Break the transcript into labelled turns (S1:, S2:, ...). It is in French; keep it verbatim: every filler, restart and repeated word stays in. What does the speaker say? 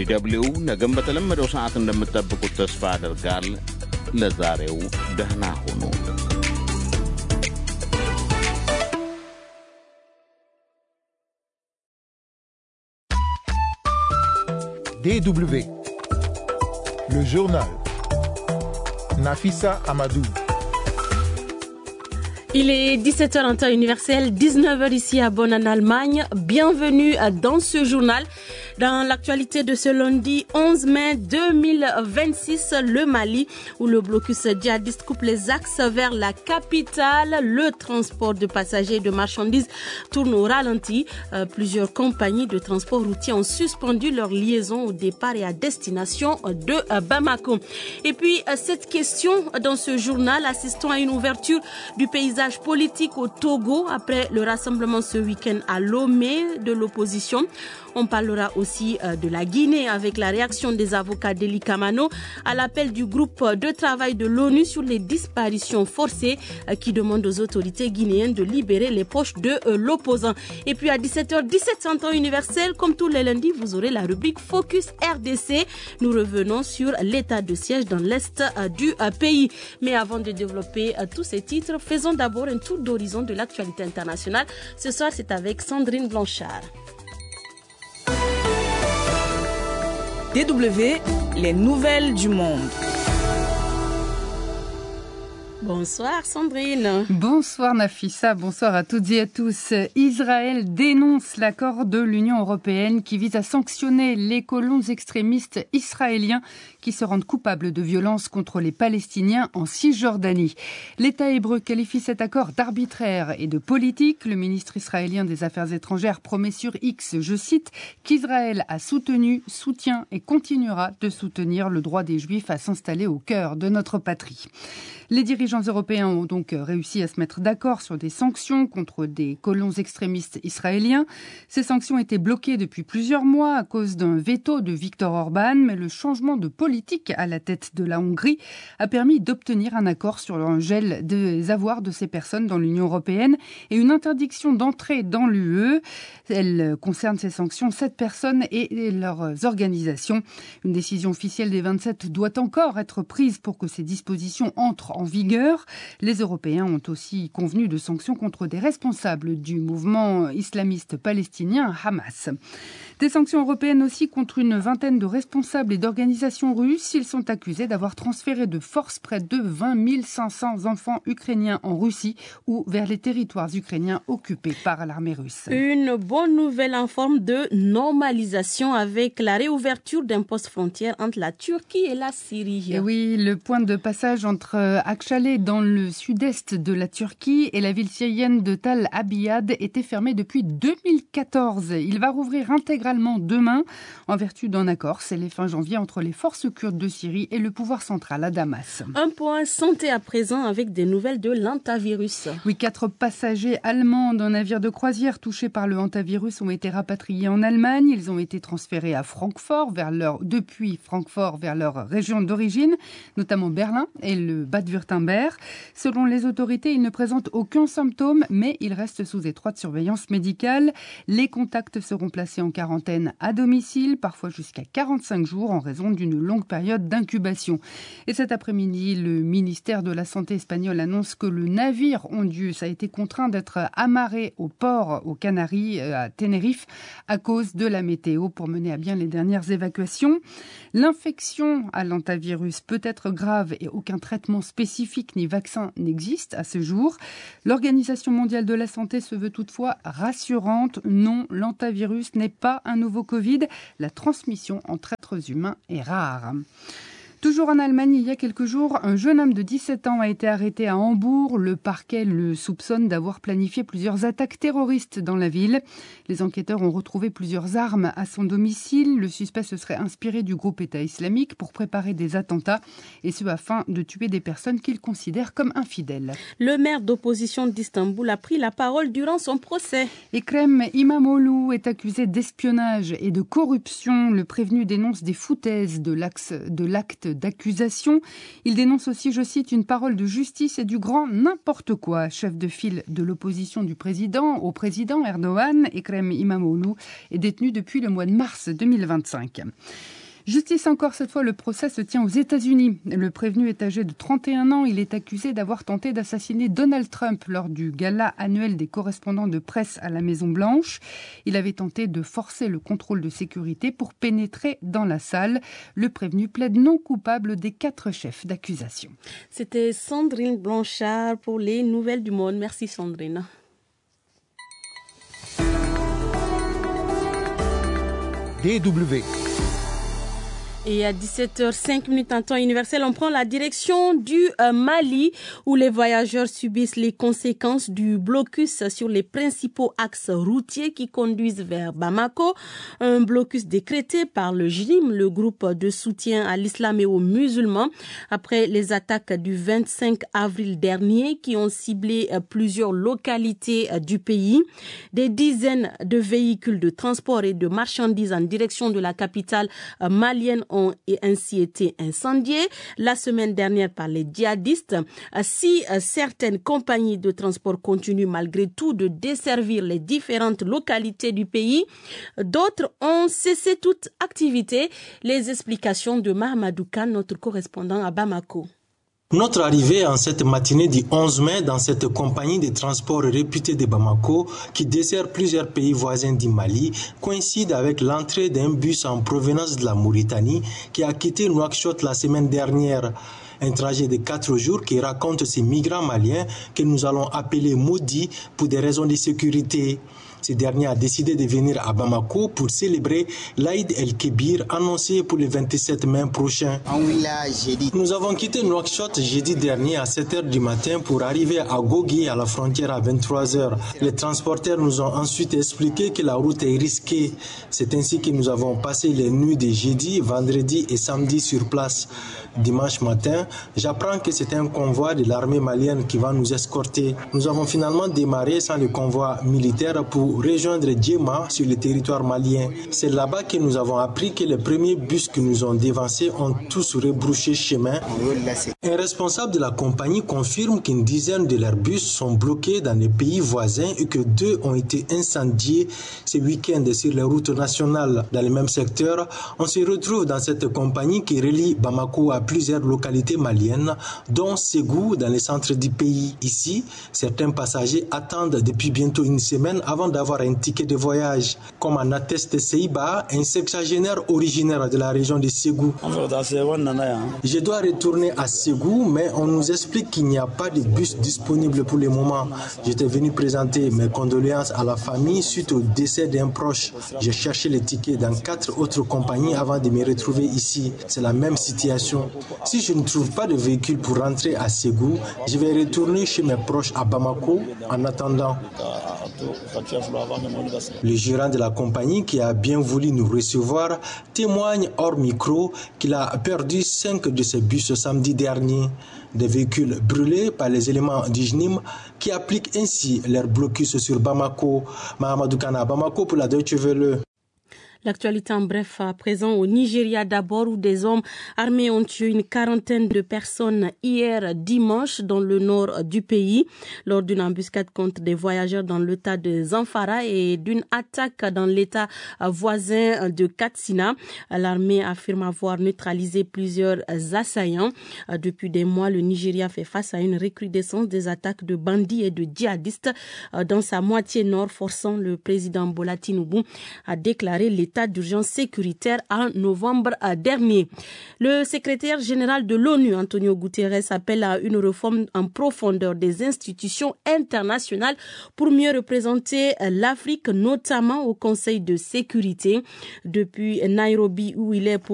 S1: ዲደብሊው ነገም በተለመደው ሰዓት እንደምትጠብቁት ተስፋ አደርጋል። ለዛሬው ደህና ሁኑ።
S2: D W, le journal. Nafissa Amadou.
S3: Il est dix-sept heures en temps universel, dix-neuf heures ici à Bonn en Allemagne. Bienvenue dans ce journal. Dans l'actualité de ce lundi onze mai deux mille vingt-six, le Mali, où le blocus djihadiste coupe les axes vers la capitale, le transport de passagers et de marchandises tourne au ralenti. Euh, plusieurs compagnies de transport routier ont suspendu leur liaison au départ et à destination de euh, Bamako. Et puis, euh, cette question dans ce journal, assistons à une ouverture du paysage politique au Togo après le rassemblement ce week-end à Lomé de l'opposition. On parlera aussi euh, de la Guinée avec la réaction des avocats d'Eli Kamano à l'appel du groupe de travail de l'ONU sur les disparitions forcées euh, qui demande aux autorités guinéennes de libérer les proches de euh, l'opposant. Et puis à dix-sept heures dix-sept en temps universel, comme tous les lundis, vous aurez la rubrique Focus R D C. Nous revenons sur l'état de siège dans l'est euh, du euh, pays. Mais avant de développer euh, tous ces titres, faisons d'abord un tour d'horizon de l'actualité internationale. Ce soir, c'est avec Sandrine Blanchard.
S4: D W, les nouvelles du monde.
S3: Bonsoir Sandrine.
S5: Bonsoir Nafissa, bonsoir à toutes et à tous. Israël dénonce l'accord de l'Union européenne qui vise à sanctionner les colons extrémistes israéliens qui se rendent coupables de violences contre les Palestiniens en Cisjordanie. L'État hébreu qualifie cet accord d'arbitraire et de politique. Le ministre israélien des Affaires étrangères promet sur X, je cite, qu'Israël a soutenu, soutient et continuera de soutenir le droit des Juifs à s'installer au cœur de notre patrie. Les dirigeants européens ont donc réussi à se mettre d'accord sur des sanctions contre des colons extrémistes israéliens. Ces sanctions étaient bloquées depuis plusieurs mois à cause d'un veto de Viktor Orban, mais le changement de politique à la tête de la Hongrie a permis d'obtenir un accord sur un gel des avoirs de ces personnes dans l'Union européenne et une interdiction d'entrée dans l'U E. Elle concerne ces sanctions sept personnes et leurs organisations. Une décision officielle des vingt-sept doit encore être prise pour que ces dispositions entrent en vigueur. Les Européens ont aussi convenu de sanctions contre des responsables du mouvement islamiste palestinien Hamas. Des sanctions européennes aussi contre une vingtaine de responsables et d'organisations russes. Ils sont accusés d'avoir transféré de force près de vingt mille cinq cents enfants ukrainiens en Russie ou vers les territoires ukrainiens occupés par l'armée russe.
S3: Une bonne nouvelle en forme de normalisation avec la réouverture d'un poste frontière entre la Turquie et la Syrie.
S5: Et oui, le point de passage entre Akçale dans le sud-est de la Turquie et la ville syrienne de Tal Abyad était fermé depuis deux mille quatorze. Il va rouvrir intégralement demain en vertu d'un accord scellé fin janvier entre les forces kurdes de Syrie et le pouvoir central à Damas.
S3: Un point santé à présent avec des nouvelles de l'hantavirus.
S5: Oui, quatre passagers allemands d'un navire de croisière touchés par le hantavirus ont été rapatriés en Allemagne. Ils ont été transférés à Francfort vers leur, depuis Francfort vers leur région d'origine, notamment Berlin et le Bade-Württemberg. Selon les autorités, ils ne présentent aucun symptôme, mais ils restent sous étroite surveillance médicale. Les contacts seront placés en quarantaine à domicile, parfois jusqu'à quarante-cinq jours en raison d'une longue période d'incubation. Et cet après-midi, le ministère de la Santé espagnol annonce que le navire Hondius a été contraint d'être amarré au port aux Canaries, à Tenerife, à cause de la météo pour mener à bien les dernières évacuations. L'infection à l'hantavirus peut être grave et aucun traitement spécifique ni vaccin n'existe à ce jour. L'Organisation mondiale de la santé se veut toutefois rassurante. Non, l'hantavirus n'est pas un nouveau Covid. La transmission entre êtres humains est rare. Toujours en Allemagne, il y a quelques jours, un jeune homme de dix-sept ans a été arrêté à Hambourg. Le parquet le soupçonne d'avoir planifié plusieurs attaques terroristes dans la ville. Les enquêteurs ont retrouvé plusieurs armes à son domicile. Le suspect se serait inspiré du groupe État islamique pour préparer des attentats, et ce afin de tuer des personnes qu'il considère comme infidèles.
S3: Le maire d'opposition d'Istanbul a pris la parole durant son procès.
S5: Ekrem İmamoğlu est accusé d'espionnage et de corruption. Le prévenu dénonce des foutaises de l'acte d'accusations. Il dénonce aussi, je cite, une parole de justice et du grand n'importe quoi. Chef de file de l'opposition du président au président Erdogan, Ekrem İmamoğlu est détenu depuis le mois de mars deux mille vingt-cinq. Justice encore, cette fois, le procès se tient aux États-Unis. Le prévenu est âgé de trente et un ans. Il est accusé d'avoir tenté d'assassiner Donald Trump lors du gala annuel des correspondants de presse à la Maison-Blanche. Il avait tenté de forcer le contrôle de sécurité pour pénétrer dans la salle. Le prévenu plaide non coupable des quatre chefs d'accusation.
S3: C'était Sandrine Blanchard pour les Nouvelles du Monde. Merci Sandrine.
S2: D W.
S3: Et à dix-sept heures cinq en temps universel, on prend la direction du euh, Mali où les voyageurs subissent les conséquences du blocus sur les principaux axes routiers qui conduisent vers Bamako. Un blocus décrété par le J I M, le groupe de soutien à l'islam et aux musulmans, après les attaques du vingt-cinq avril dernier qui ont ciblé euh, plusieurs localités euh, du pays. Des dizaines de véhicules de transport et de marchandises en direction de la capitale euh, malienne ont ainsi été incendiés la semaine dernière par les djihadistes. Si certaines compagnies de transport continuent malgré tout de desservir les différentes localités du pays, d'autres ont cessé toute activité. Les explications de Mahamadou Khan, notre correspondant à Bamako.
S6: Notre arrivée en cette matinée du onze mai dans cette compagnie de transport réputée de Bamako, qui dessert plusieurs pays voisins du Mali, coïncide avec l'entrée d'un bus en provenance de la Mauritanie qui a quitté Nouakchott la semaine dernière. Un trajet de quatre jours qui raconte ces migrants maliens que nous allons appeler maudits pour des raisons de sécurité. Ce dernier a décidé de venir à Bamako pour célébrer l'Aïd el-Kébir annoncé pour le vingt-sept mai prochain. Nous avons quitté Nouakchott jeudi dernier à sept heures du matin pour arriver à Gogui à la frontière à vingt-trois heures. Les transporteurs nous ont ensuite expliqué que la route est risquée. C'est ainsi que nous avons passé les nuits de jeudi, vendredi et samedi sur place. Dimanche matin, j'apprends que c'est un convoi de l'armée malienne qui va nous escorter. Nous avons finalement démarré sans le convoi militaire pour rejoindre Djema sur le territoire malien. C'est là-bas que nous avons appris que les premiers bus qui nous ont dévancés ont tous rebrouché chemin. Un responsable de la compagnie confirme qu'une dizaine de leurs bus sont bloqués dans les pays voisins et que deux ont été incendiés ce week-end sur les routes nationales. Dans le même secteur, on se retrouve dans cette compagnie qui relie Bamako à plusieurs localités maliennes, dont Ségou dans le centre du pays. Ici, certains passagers attendent depuis bientôt une semaine avant d'avoir un ticket de voyage. Comme en atteste Seiba, un sexagénaire originaire de la région de Ségou. Je dois retourner à Ségou, mais on nous explique qu'il n'y a pas de bus disponible pour le moment. J'étais venu présenter mes condoléances à la famille suite au décès d'un proche. J'ai cherché les tickets dans quatre autres compagnies avant de me retrouver ici. C'est la même situation. Si je ne trouve pas de véhicule pour rentrer à Ségou, je vais retourner chez mes proches à Bamako en attendant. Le gérant de la compagnie, qui a bien voulu nous recevoir, témoigne hors micro qu'il a perdu cinq de ses bus samedi dernier. Des véhicules brûlés par les éléments du J N I M qui appliquent ainsi leur blocus sur Bamako. Mahamadou Kana, Bamako pour la Deutsche Welle.
S3: L'actualité en bref, à présent au Nigeria d'abord, où des hommes armés ont tué une quarantaine de personnes hier dimanche dans le nord du pays lors d'une embuscade contre des voyageurs dans l'état de Zamfara et d'une attaque dans l'état voisin de Katsina. L'armée affirme avoir neutralisé plusieurs assaillants. Depuis des mois, le Nigeria fait face à une recrudescence des attaques de bandits et de djihadistes dans sa moitié nord, forçant le président Bola Tinubu à déclarer l'état d'urgence sécuritaire en novembre dernier. Le secrétaire général de l'ONU, Antonio Guterres, appelle à une réforme en profondeur des institutions internationales pour mieux représenter l'Afrique, notamment au Conseil de sécurité. Depuis Nairobi, où il est pour